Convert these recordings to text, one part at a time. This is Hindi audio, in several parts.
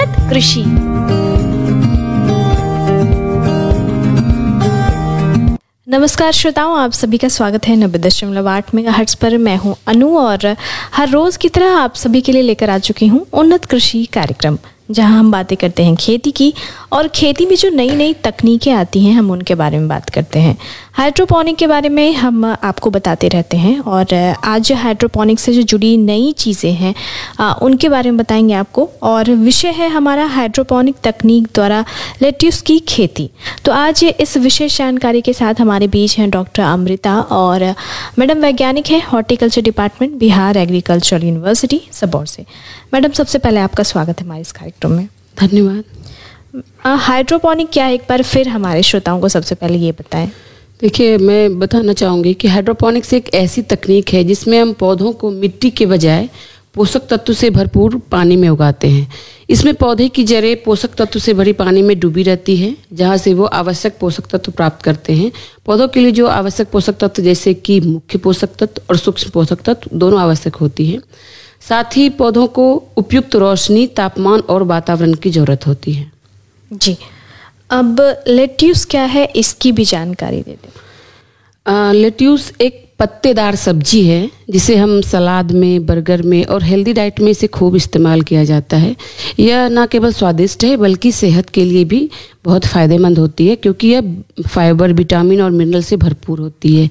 उन्नत कृषि। नमस्कार श्रोताओं, आप सभी का स्वागत है 90.8 मेगाहर्ट्ज पर। मैं हूं अनु और हर रोज की तरह आप सभी के लिए लेकर आ चुकी हूं उन्नत कृषि कार्यक्रम, जहां हम बातें करते हैं खेती की और खेती में जो नई नई तकनीकें आती हैं हम उनके बारे में बात करते हैं। हाइड्रोपोनिक के बारे में हम आपको बताते रहते हैं और आज हाइड्रोपोनिक से जो जुड़ी नई चीज़ें हैं उनके बारे में बताएंगे आपको। और विषय है हमारा हाइड्रोपोनिक तकनीक द्वारा लेट्यूस की खेती। तो आज इस विशेष जानकारी के साथ हमारे बीच हैं डॉक्टर अमृता और मैडम वैज्ञानिक है horticulture department, Bihar agricultural university Sabour से। मैडम, सबसे पहले आपका स्वागत है हमारे इस कार्यक्रम में। धन्यवाद। हाइड्रोपोनिक क्या है, एक बार फिर हमारे श्रोताओं को सबसे पहले ये बताएं। देखिए, मैं बताना चाहूँगी कि हाइड्रोपोनिक्स एक ऐसी तकनीक है जिसमें हम पौधों को मिट्टी के बजाय पोषक तत्व से भरपूर पानी में उगाते हैं। इसमें पौधे की जड़ें पोषक तत्व से भरी पानी में डूबी रहती है, जहाँ से वो आवश्यक पोषक तत्व प्राप्त करते हैं। पौधों के लिए जो आवश्यक पोषक तत्व जैसे कि मुख्य पोषक तत्व और सूक्ष्म पोषक तत्व दोनों आवश्यक होती है। साथ ही पौधों को उपयुक्त रोशनी, तापमान और वातावरण की जरूरत होती है। जी, अब लेट्यूस क्या है, इसकी भी जानकारी दे दें। लेट्यूस एक पत्तेदार सब्जी है जिसे हम सलाद में, बर्गर में और हेल्दी डाइट में इसे खूब इस्तेमाल किया जाता है। यह न केवल स्वादिष्ट है बल्कि सेहत के लिए भी बहुत फ़ायदेमंद होती है, क्योंकि यह फाइबर, विटामिन और मिनरल से भरपूर होती है।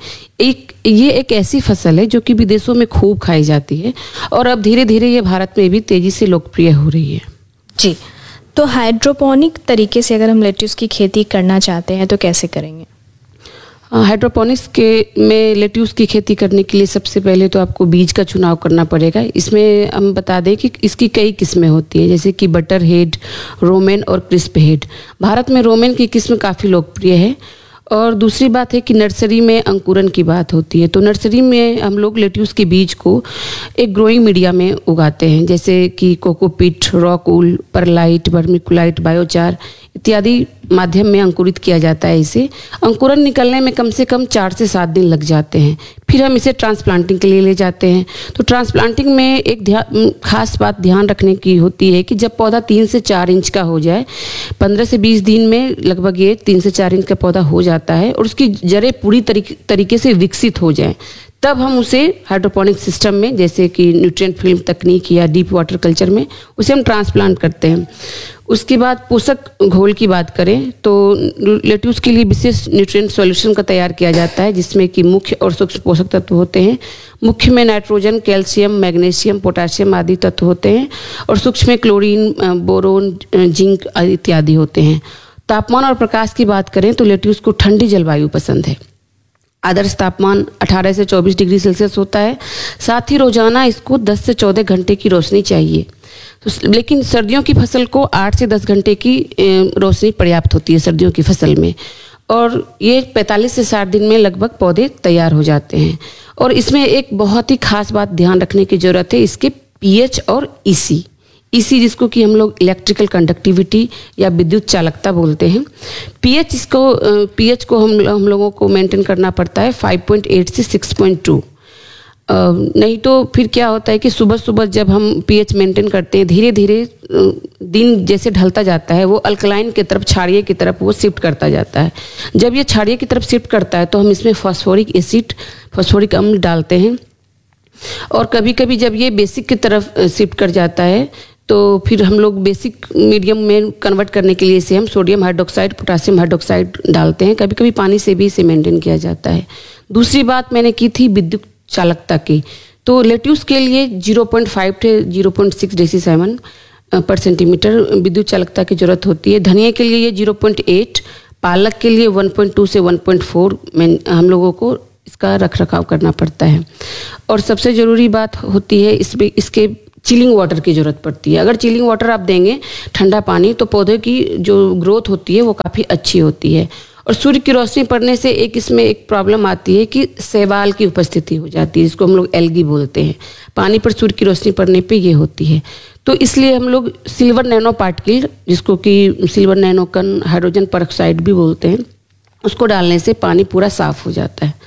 ये एक ऐसी फसल है जो कि विदेशों में खूब खाई जाती है और अब धीरे धीरे ये भारत में भी तेज़ी से लोकप्रिय हो रही है। जी, तो हाइड्रोपोनिक तरीके से अगर हम लेट्यूस की खेती करना चाहते हैं तो कैसे करेंगे? हाइड्रोपोनिक्स में लेट्यूस की खेती करने के लिए सबसे पहले तो आपको बीज का चुनाव करना पड़ेगा। इसमें हम बता दें कि इसकी कई किस्में होती हैं, जैसे कि बटर हेड, रोमेन और क्रिस्प हेड। भारत में रोमेन की किस्म काफ़ी लोकप्रिय है। और दूसरी बात है कि नर्सरी में अंकुरन की बात होती है। तो नर्सरी में हम लोग लेट्यूस के बीज को एक ग्रोइंग मीडिया में उगाते हैं, जैसे कि cocopeat, rock wool, pearlite, vermiculite, biochar इत्यादि माध्यम में अंकुरित किया जाता है। इसे अंकुरन निकलने में कम से कम 4 से 7 दिन लग जाते हैं। फिर हम इसे ट्रांसप्लांटिंग के लिए ले जाते हैं। तो ट्रांसप्लांटिंग में एक खास बात ध्यान रखने की होती है कि जब पौधा 3 से 4 इंच का हो जाए, 15 से 20 दिन में लगभग ये 3 से 4 इंच का पौधा हो जाता है और उसकी जड़ें पूरी तरीके से विकसित हो जाएं, तब हम उसे हाइड्रोपोनिक सिस्टम में, जैसे कि न्यूट्रिएंट फिल्म तकनीक या डीप वाटर कल्चर में, उसे हम ट्रांसप्लांट करते हैं। उसके बाद पोषक घोल की बात करें तो लेट्यूस के लिए विशेष न्यूट्रिएंट सॉल्यूशन का तैयार किया जाता है, जिसमें कि मुख्य और सूक्ष्म पोषक तत्व होते हैं। मुख्य में नाइट्रोजन, कैल्शियम, मैग्नीशियम, पोटाशियम आदि तत्व होते हैं और सूक्ष्म में क्लोरीन, बोरोन, जिंक इत्यादि होते हैं। तापमान और प्रकाश की बात करें तो लेट्यूस को ठंडी जलवायु पसंद है। आदर्श तापमान 18 से 24 डिग्री सेल्सियस होता है। साथ ही रोजाना इसको 10 से 14 घंटे की रोशनी चाहिए। तो लेकिन सर्दियों की फसल को 8 से 10 घंटे की रोशनी पर्याप्त होती है सर्दियों की फसल में, और ये 45 से 60 दिन में लगभग पौधे तैयार हो जाते हैं। और इसमें एक बहुत ही खास बात ध्यान रखने की जरूरत है, इसके पीएच और ईसी, जिसको कि हम लोग इलेक्ट्रिकल कंडक्टिविटी या विद्युत चालकता बोलते हैं। पीएच को हम लोगों को मेंटेन करना पड़ता है 5.8 से 6.2। नहीं तो फिर क्या होता है कि सुबह सुबह जब हम पीएच मेंटेन करते हैं, धीरे धीरे दिन जैसे ढलता जाता है, वो अल्कलाइन की तरफ, क्षारीय की तरफ वो शिफ्ट करता जाता है। जब ये क्षारीय की तरफ शिफ्ट करता है तो हम इसमें फॉस्फोरिक एसिड, फॉस्फोरिक अम्ल डालते हैं। और कभी कभी जब ये बेसिक की तरफ शिफ्ट कर जाता है तो फिर हम लोग बेसिक मीडियम में कन्वर्ट करने के लिए इसे हम सोडियम हाइड्रोक्साइड, पोटासियम हाइड्रोक्साइड डालते हैं। कभी कभी पानी से भी इसे मेंटेन किया जाता है। दूसरी बात मैंने की थी विद्युत चालकता की। तो लेट्यूस के लिए 0.5 से 0.6 डेसीसाइमन पर सेंटीमीटर विद्युत चालकता की जरूरत होती है। धनिया के लिए ये 0.8, पालक के लिए 1.2 से 1.4 में हम लोगों को इसका रख रखाव करना पड़ता है। और सबसे ज़रूरी बात होती है इसके चिलिंग वाटर की ज़रूरत पड़ती है। अगर चिलिंग वाटर आप देंगे, ठंडा पानी, तो पौधे की जो ग्रोथ होती है वो काफ़ी अच्छी होती है। और सूर्य की रोशनी पड़ने से इसमें एक प्रॉब्लम आती है कि शैवाल की उपस्थिति हो जाती है, जिसको हम लोग एल्गी बोलते हैं। पानी पर सूर्य की रोशनी पड़ने पे ये होती है। तो इसलिए हम लोग सिल्वर नैनो पार्टिकल, जिसको कि सिल्वर नैनो कण, हाइड्रोजन परऑक्साइड भी बोलते हैं, उसको डालने से पानी पूरा साफ हो जाता है।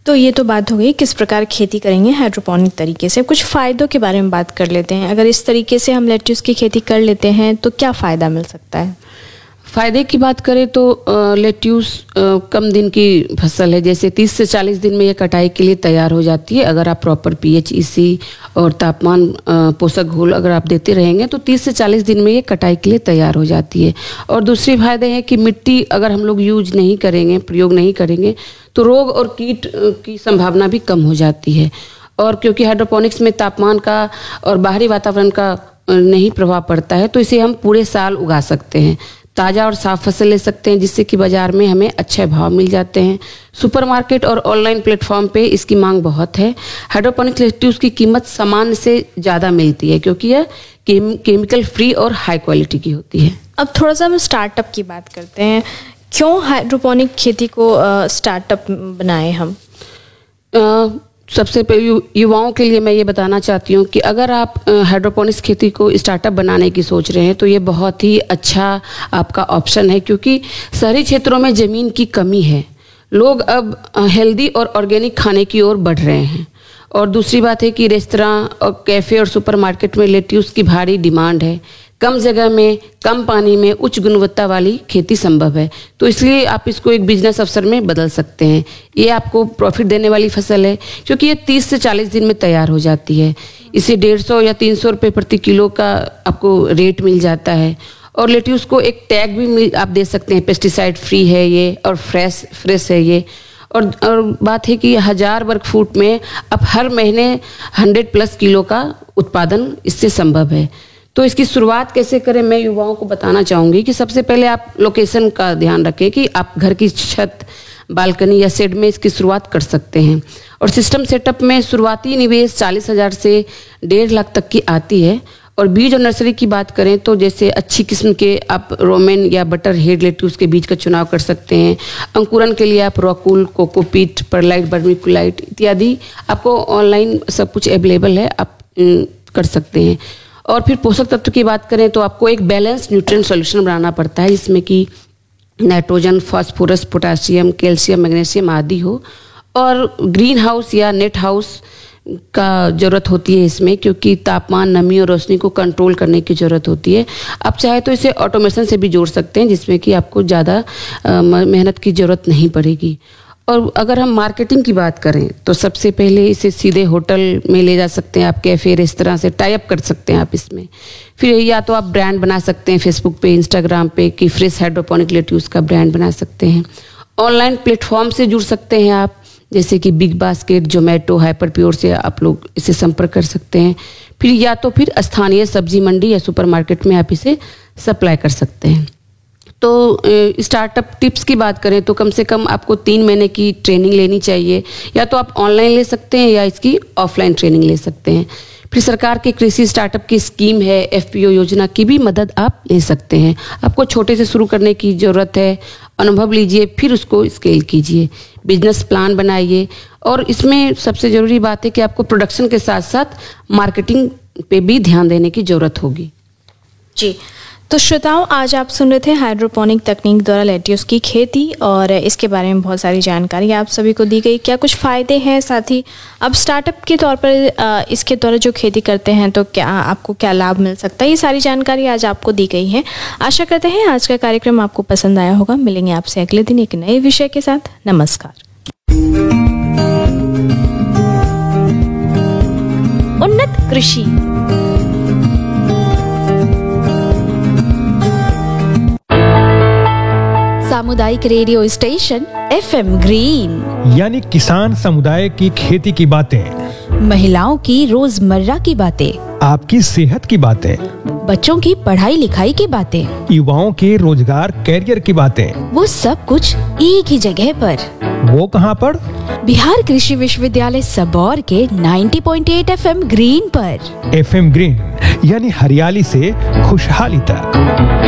तो ये तो बात हो गई किस प्रकार खेती करेंगे हाइड्रोपोनिक तरीके से। कुछ फ़ायदों के बारे में बात कर लेते हैं। अगर इस तरीके से हम लेट्यूस की खेती कर लेते हैं तो क्या फ़ायदा मिल सकता है? फ़ायदे की बात करें तो लेट्यूस कम दिन की फसल है। जैसे 30 से 40 दिन में ये कटाई के लिए तैयार हो जाती है। अगर आप प्रॉपर pH, EC और तापमान पोषक घोल अगर आप देते रहेंगे तो 30 से 40 दिन में ये कटाई के लिए तैयार हो जाती है। और दूसरी फायदे हैं कि मिट्टी अगर हम लोग यूज नहीं करेंगे, प्रयोग नहीं करेंगे तो रोग और कीट की संभावना भी कम हो जाती है। और क्योंकि हाइड्रोपोनिक्स में तापमान का और बाहरी वातावरण का नहीं प्रभाव पड़ता है तो इसे हम पूरे साल उगा सकते हैं। ताज़ा और साफ फसल ले सकते हैं जिससे कि बाजार में हमें अच्छे भाव मिल जाते हैं। सुपरमार्केट और ऑनलाइन प्लेटफॉर्म पे इसकी मांग बहुत है। हाइड्रोपोनिक लेट्यूस की कीमत सामान्य से ज़्यादा मिलती है क्योंकि यह केमिकल फ्री और हाई क्वालिटी की होती है। अब थोड़ा सा हम स्टार्टअप की बात करते हैं। क्यों हाइड्रोपोनिक खेती को स्टार्टअप बनाएं हम? सबसे पहले युवाओं के लिए मैं ये बताना चाहती हूँ कि अगर आप हाइड्रोपोनिक्स खेती को स्टार्टअप बनाने की सोच रहे हैं तो ये बहुत ही अच्छा आपका ऑप्शन है क्योंकि शहरी क्षेत्रों में ज़मीन की कमी है। लोग अब हेल्दी और ऑर्गेनिक खाने की ओर बढ़ रहे हैं। और दूसरी बात है कि रेस्तरां और कैफ़े और सुपरमार्केट में लेट्यूस की भारी डिमांड है। कम जगह में, कम पानी में उच्च गुणवत्ता वाली खेती संभव है। तो इसलिए आप इसको एक बिजनेस अवसर में बदल सकते हैं। ये आपको प्रॉफिट देने वाली फसल है क्योंकि ये 30 से 40 दिन में तैयार हो जाती है। इसे 150 या 300 रुपये प्रति किलो का आपको रेट मिल जाता है। और लेट्यूस को एक टैग भी आप दे सकते हैं, पेस्टिसाइड फ्री है ये और फ्रेश है ये। और बात है कि 1000 वर्ग फुट में अब हर महीने 100+ किलो का उत्पादन इससे संभव है। तो इसकी शुरुआत कैसे करें मैं युवाओं को बताना चाहूँगी कि सबसे पहले आप लोकेशन का ध्यान रखें कि आप घर की छत, बालकनी या शेड में इसकी शुरुआत कर सकते हैं। और सिस्टम सेटअप में शुरुआती निवेश 40,000 से 1.5 लाख तक की आती है। और बीज और नर्सरी की बात करें तो जैसे अच्छी किस्म के आप रोमेन या बटर हेड लेट्यूस के बीज का चुनाव कर सकते हैं। अंकुरन के लिए आप रॉकूल, कोकोपीट, परलाइट, बर्मिकुलाइट इत्यादि आपको ऑनलाइन सब कुछ अवेलेबल है, आप कर सकते हैं। और फिर पोषक तत्व की बात करें तो आपको एक बैलेंस न्यूट्रिएंट सॉल्यूशन बनाना पड़ता है जिसमें कि nitrogen, phosphorus, potassium, calcium, magnesium आदि हो। और ग्रीन हाउस या नेट हाउस का ज़रूरत होती है इसमें क्योंकि तापमान, नमी और रोशनी को कंट्रोल करने की ज़रूरत होती है। आप चाहे तो इसे ऑटोमेशन से भी जोड़ सकते हैं जिसमें कि आपको ज़्यादा मेहनत की ज़रूरत नहीं पड़ेगी। और अगर हम मार्केटिंग की बात करें तो सबसे पहले इसे सीधे होटल में ले जा सकते हैं। आप कैफ़े, रेस्तरां से टाई अप कर सकते हैं आप इसमें। फिर या तो आप ब्रांड बना सकते हैं फेसबुक पे, इंस्टाग्राम पे कि फ्रेश हाइड्रोपोनिक लेट्यूस का ब्रांड बना सकते हैं। ऑनलाइन प्लेटफॉर्म से जुड़ सकते हैं आप, जैसे कि big basket, Zomato, hyper pure से आप लोग इसे संपर्क कर सकते हैं। फिर या तो फिर स्थानीय सब्जी मंडी या सुपरमार्केट में आप इसे सप्लाई कर सकते हैं। तो स्टार्टअप टिप्स की बात करें तो कम से कम आपको 3 महीने की ट्रेनिंग लेनी चाहिए। या तो आप ऑनलाइन ले सकते हैं या इसकी ऑफलाइन ट्रेनिंग ले सकते हैं। फिर सरकार की कृषि स्टार्टअप की स्कीम है, FPO योजना की भी मदद आप ले सकते हैं। आपको छोटे से शुरू करने की ज़रूरत है, अनुभव लीजिए, फिर उसको स्केल कीजिए, बिजनेस प्लान बनाइए। और इसमें सबसे ज़रूरी बात है कि आपको प्रोडक्शन के साथ साथ मार्केटिंग पे भी ध्यान देने की ज़रूरत होगी। जी, तो श्रोताओं, आज आप सुन रहे थे हाइड्रोपोनिक तकनीक द्वारा लेट्यूस की खेती और इसके बारे में बहुत सारी जानकारी आप सभी को दी गई। क्या कुछ फ़ायदे हैं, साथ ही अब स्टार्टअप के तौर पर इसके द्वारा जो खेती करते हैं तो क्या आपको क्या लाभ मिल सकता है, ये सारी जानकारी आज आपको दी गई है। आशा करते हैं आज का कार्यक्रम आपको पसंद आया होगा। मिलेंगे आपसे अगले दिन एक नए विषय के साथ। नमस्कार। उन्नत कृषि सामुदायिक रेडियो स्टेशन FM ग्रीन, यानी किसान समुदाय की खेती की बातें, महिलाओं की रोजमर्रा की बातें, आपकी सेहत की बातें, बच्चों की पढ़ाई लिखाई की बातें, युवाओं के रोजगार कैरियर की बातें, वो सब कुछ एक ही जगह पर। वो कहाँ पर? बिहार कृषि विश्वविद्यालय सबौर के 90.8 FM ग्रीन पर। FM ग्रीन यानी हरियाली से खुशहाली तक।